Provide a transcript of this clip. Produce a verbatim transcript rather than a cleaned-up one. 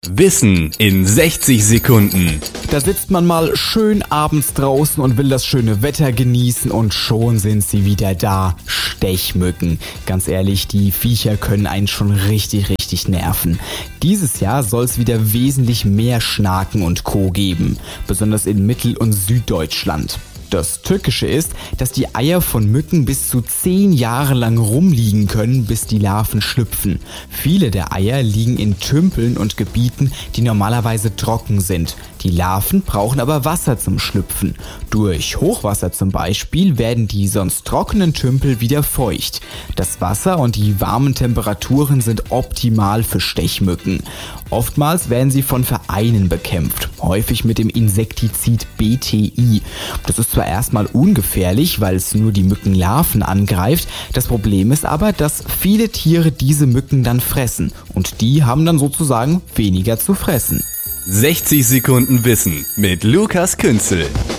Wissen in sechzig Sekunden. Da sitzt man mal schön abends draußen und will das schöne Wetter genießen und schon sind sie wieder da. Stechmücken. Ganz ehrlich, die Viecher können einen schon richtig, richtig nerven. Dieses Jahr soll es wieder wesentlich mehr Schnaken und Co. geben. Besonders in Mittel- und Süddeutschland. Das Tückische ist, dass die Eier von Mücken bis zu zehn Jahre lang rumliegen können, bis die Larven schlüpfen. Viele der Eier liegen in Tümpeln und Gebieten, die normalerweise trocken sind. Die Larven brauchen aber Wasser zum Schlüpfen. Durch Hochwasser zum Beispiel werden die sonst trockenen Tümpel wieder feucht. Das Wasser und die warmen Temperaturen sind optimal für Stechmücken. Oftmals werden sie von Vereinen bekämpft, häufig mit dem Insektizid B T I. Das ist zwar erstmal ungefährlich, weil es nur die Mückenlarven angreift. Das Problem ist aber, dass viele Tiere diese Mücken dann fressen und die haben dann sozusagen weniger zu fressen. sechzig Sekunden Wissen mit Lukas Künzel.